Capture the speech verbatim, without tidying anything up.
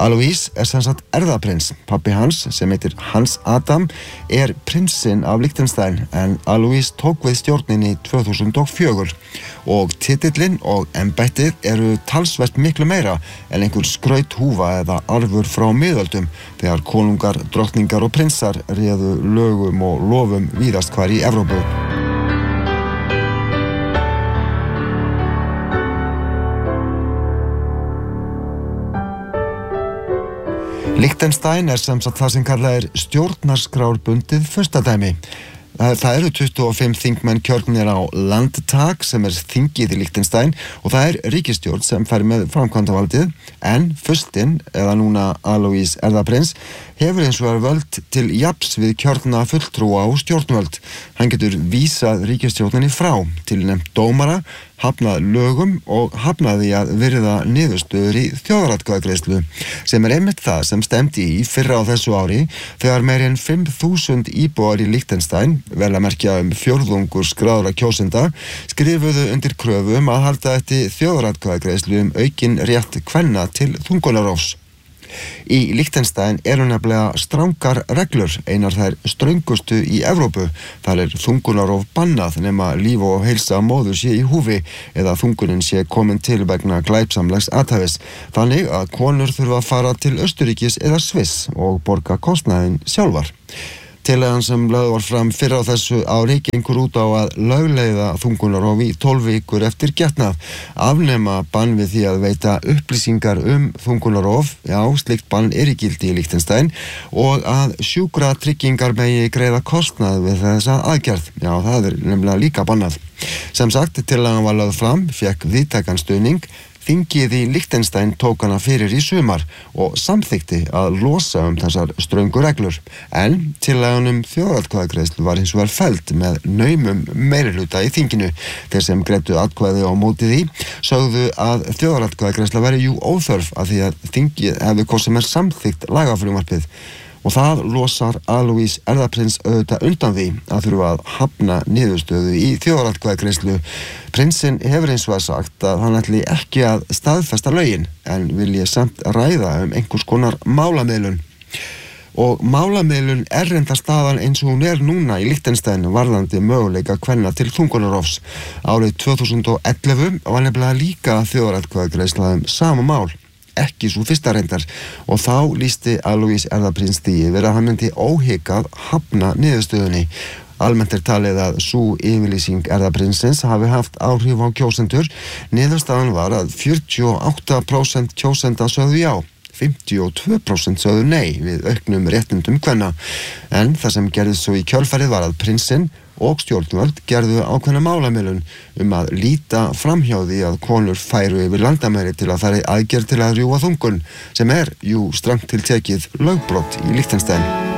Alois er sem sagt erfðaprins. Pabbi hans, sem heitir Hans Adam, er prinsinn af Liechtenstein en Alois tók við stjórninni tvö þúsund og fjögur og titillinn og embættið eru talsvert miklu meira en einhver skraut húfa eða arfur frá miðöldum þegar konungar, drottningar og prinsar réðu lögum og lofum víðast hvar í Evrópu. Liechtenstein er sem sagt það sem kallað er stjórnarskrárbundið furstadæmi. Það eru tuttugu og fimm þingmenn kjörnir á Landtag sem er þingið í Liechtenstein og það er ríkisstjórn sem fer með framkvæmdavaldið en furstinn, eða núna Alois erfðaprins, hefur eins og er völd til jafns við kjörna fulltrúa og stjórnvöld. Hann getur vísað ríkisstjórninni frá, tilnefnt dómara, hafnað lögum og hafnaði að virða niðurstöður í þjóðaratkvæðagreiðslu sem er einmitt það sem stemdi í fyrra á þessu ári þegar meir en fimm þúsund íbúar í Liechtenstein, vel að merkja um fjórðungur skráðra kjósenda, skrifuðu undir kröfu um að halda eftir þjóðaratkvæðagreiðslu um aukinn rétt kvenna til þungunarrofs. Í Liechtenstein eru nefnilega strangar reglur, einar þær ströngustu í Evrópu. Þar er þungunarof bannað nema líf og heilsa móður sé í húfi eða þungunin sé komin til vegna glæpsamlegs athæfis. Þannig að konur þurfa að fara til Austurríkis eða Sviss og borga kostnaðinn sjálfar. Tillagan sem lögð var fram fyrr á þessu ári gengur út á að lögleiða þungunarof í tólf vikur eftir getnað, afnema bann við því að veita upplýsingar um þungunarof, já, slíkt bann er í gildi í Liechtenstein, og að sjúkratryggingar megi greiða kostnað við þessa aðgerð, já, það er nefnilega líka bannað. Sem sagt, tillagan var lögð fram, fékk víðtækan stuðning. Þingið í Liechtenstein tók hana fyrir í sumar og samþykti að losa um þessar ströngu reglur. En tillagan um þjóðaratkvæðagreiðslu var hins vegar felld með naumum meirihluta í þinginu. Þeir sem greiddu atkvæði á móti því sögðu að þjóðaratkvæðagreiðsla væri jú óþörf af því að þingið hefði hvort sem er samþykkt lagafrumvarpið. Og það losar Alois erfðaprins auðvitað undan því að þurfa að hafna niðurstöðu í þjóðaratkvæðagreiðslu. Prinsinn hefur eins og að sagt að hann ætli ekki að staðfesta lögin en vilji samt ræða um einhvers konar málamiðlun. Og málamiðlun er reynda staðan eins og hún er núna í Liechtenstein varðandi möguleika kvenna til þungunarrofs. Árið tvö þúsund og ellefu var nefnilega líka þjóðaratkvæðagreiðsla um sama mál. Ekki svo fyrsta reyndar og þá lýsti Alois erfðaprins því yfir að hann myndi óhikað hafna niðurstöðunni. Almennt er talið að sú yfirlýsing erfðaprinsins hafi haft áhrif á kjósendur. Niðurstaðan var að fjörutíu og átta prósent kjósenda sögðu já, fimmtíu og tvö prósent sögðu nei við auknum réttindum kvenna. En það sem gerðist svo í kjölfarið var að prinsinn og stjórnvöld gerðu ákveðna málamiðlun um að líta framhjá því að konur færu yfir landamæri til að fara í aðgerð til að rjúfa þungun, sem er jú strangt til tekið lögbrot í Liechtenstein.